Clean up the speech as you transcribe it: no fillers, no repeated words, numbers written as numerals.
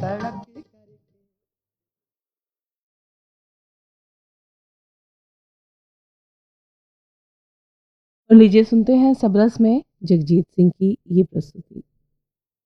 सड़क के और लीजिए सुनते हैं सबरस में जगजीत सिंह की ये प्रस्तुति।